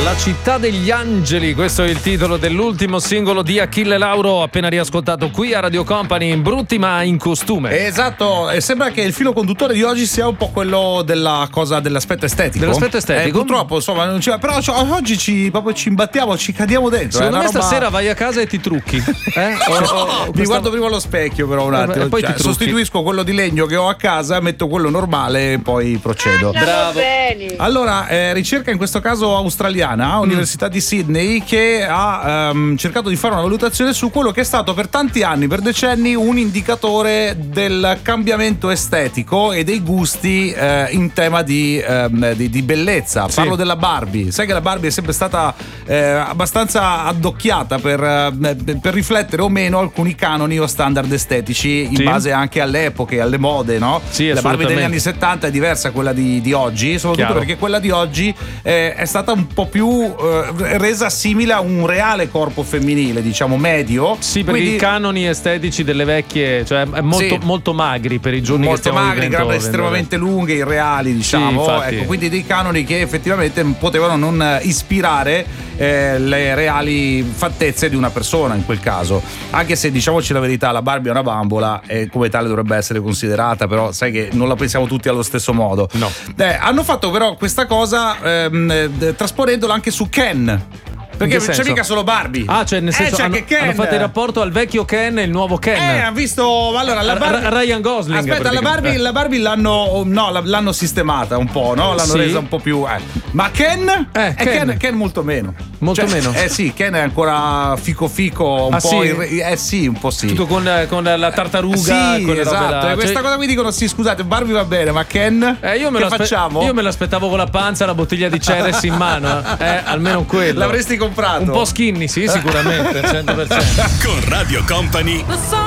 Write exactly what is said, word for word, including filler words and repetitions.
La città degli angeli, questo è il titolo dell'ultimo singolo di Achille Lauro, appena riascoltato qui a Radio Company, in brutti ma in costume. Esatto, e sembra che il filo conduttore di oggi sia un po' quello della cosa dell'aspetto estetico. Dell'aspetto estetico? Eh, purtroppo, insomma, non ci va, però cioè, oggi ci, proprio ci imbattiamo, ci cadiamo dentro. Secondo me roba... stasera vai a casa e ti trucchi. Eh? O, o, o Mi questa... guardo prima allo specchio, però un attimo. E poi cioè, ti trucchi. sostituisco quello di legno che ho a casa, metto quello normale e poi procedo. Bravo. Allora, eh, ricerca in questo caso australiana, Università mm. di Sydney, che ha um, cercato di fare una valutazione su quello che è stato per tanti anni, per decenni, un indicatore del cambiamento estetico e dei gusti eh, in tema di, um, di, di bellezza. Sì. Parlo della Barbie. Sai che la Barbie è sempre stata eh, abbastanza addocchiata per, eh, per riflettere o meno alcuni canoni o standard estetici in sì. base anche alle epoche, alle mode, no? Sì, la Barbie degli anni settanta è diversa da quella di, di oggi, soprattutto Chiaro. perché quella di oggi eh, è stata un po' più eh, resa simile a un reale corpo femminile, diciamo medio. Sì, perché quindi, i canoni estetici delle vecchie, cioè è molto, sì. molto magri per i giorni molto che stiamo magri, vivendo, gambe estremamente lunghe, irreali, diciamo. Sì, ecco, quindi dei canoni che effettivamente potevano non ispirare eh, le reali fattezze di una persona in quel caso. Anche se, diciamoci la verità, la Barbie è una bambola e come tale dovrebbe essere considerata, però sai che non la pensiamo tutti allo stesso modo. No. Eh, hanno fatto però questa cosa ehm, eh, trasponendola anche su Ken. Perché non c'è mica solo Barbie. Ah, cioè nel senso eh, cioè hanno, che Ken... hanno fatto il rapporto al vecchio Ken e il nuovo Ken. Eh, ha visto allora la Barbie... R- Ryan Gosling. Aspetta, la Barbie, la Barbie l'hanno no, l'hanno sistemata un po', no? L'hanno sì. resa un po' più eh. Ma Ken? Eh, eh Ken. Ken, Ken molto meno. Molto cioè, meno. Eh sì, Ken è ancora fico fico un ah, po' sì? irre- eh sì, un po' sì. Tutto con, con la tartaruga, sì, con le esatto. robe là. E questa cioè... cosa qui dicono sì, scusate, Barbie va bene, ma Ken? Eh, io me che lo aspe- facciamo? Io me l'aspettavo con la panza e la bottiglia di Ceres in mano, eh, almeno quello. L'avresti comprato? Un po' skinny, sì, sicuramente, cento per cento. Con Radio Company